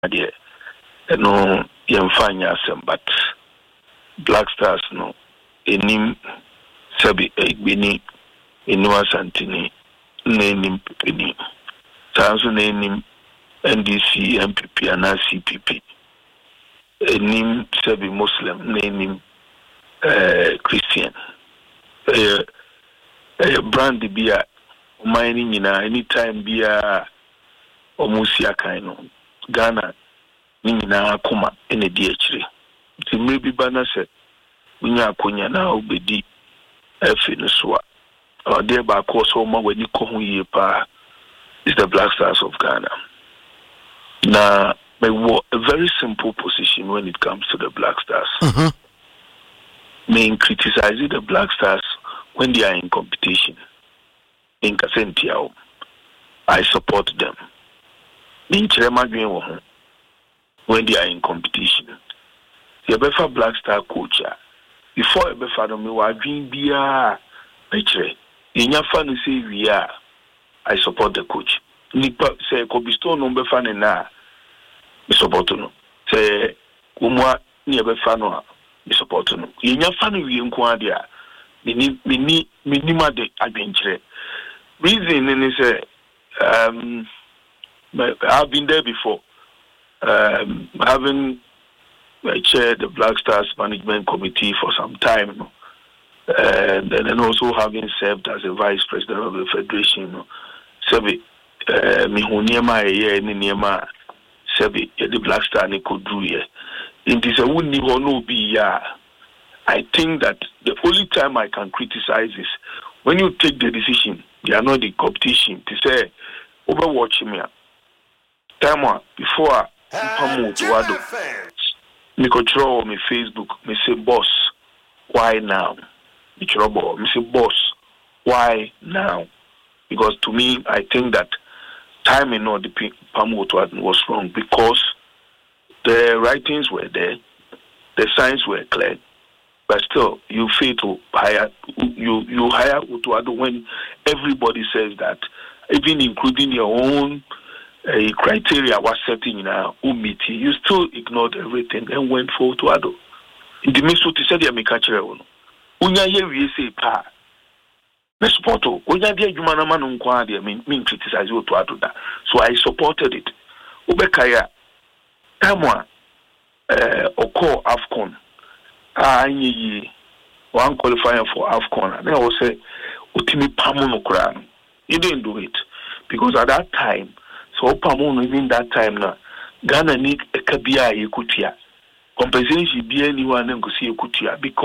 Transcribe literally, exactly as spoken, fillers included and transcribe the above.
there. No, yemfanya sem, but Black Stars no. Enim sabi egbini enua santini na enim pipini. Sanso na enim N D C, M P P, and C P P. Enim sabi Muslim na enim uh, Christian. Uh, uh, brand biya mining ina anytime biya omusia kaino Ghana nina akuma ene di echire. Ti maybe bana se unya akonya na obedi efe no so a there ba ko so ma wani ko hu ye pa is the Black Stars of Ghana. Now, a very simple position when it comes to the Black Stars. Mm-hmm. Main criticizing the Black Stars when they are in competition. In Kasentiao, I support them. In Chirema when they are in competition. The Befa Black Star coach, before a Befa no me wa dream bia picture. In your fan say we are, I support the coach. Nipa say Kobisto no Befa na me support no. Say umwa ni Befa no me support no. In your fan we nko dia. Mini mini minima de adventure. Reason is say um I've been there before. Um, having uh, chaired the Black Stars Management Committee for some time, and, and then also having served as a vice president of the federation. Sebi, mi huniema ye ni niema. Sebi, the Black Star ni kodru ye. In this wuni hono bi ya. I think that the only time I can criticize is when you take the decision. They are not the competition to say overwatch me. Time before. Pamu Tuado. Me control on my Facebook. Me say, boss, why now? Me trouble. Me say, boss, why now? Because to me, I think that timing of the Pamu Tuado was wrong because the writings were there, the signs were clear, but still, you fail to hire. You you hire Utuado when everybody says that, even including your own. A criteria was setting in our umiti, you still ignored everything and went for Tuado. In the midst of the said, "I catch you." Unya ye we say pa. Mesupoto. Unya dia jumana manu nkwa dia mean mean criticize you Tuado da. So I supported it. Ubekaya. Tamwa. Eh, oko Afcon. Ah, anyi one qualifying for Afcon. And I will say, "Utimi pamu no kran." You didn't do it because at that time. So Pamu even that time now, Ghana need a kabia yekutia. Compensation be anyone and go see yekutia because